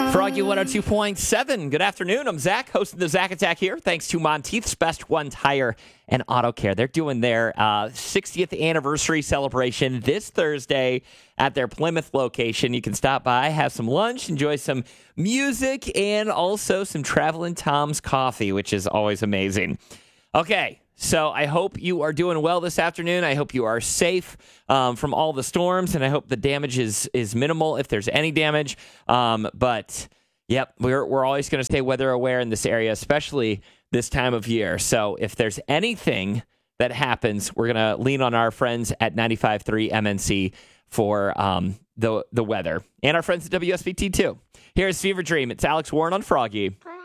Froggy 102.7. Good afternoon. I'm Zach, hosting the Zach Attack here. Thanks to Monteith's Best One Tire and Auto Care. They're doing their 60th anniversary celebration this Thursday at their Plymouth location. You can stop by, have some lunch, enjoy some music, and also some Travelin' Tom's coffee, which is always amazing. Okay. So I hope you are doing well this afternoon. I hope you are safe from all the storms, and I hope the damage is minimal if there's any damage. But, yep, we're always going to stay weather aware in this area, especially this time of year. So if there's anything that happens, we're going to lean on our friends at 95.3 MNC for the weather, and our friends at WSBT too. Here's Fever Dream. It's Alex Warren on Froggy.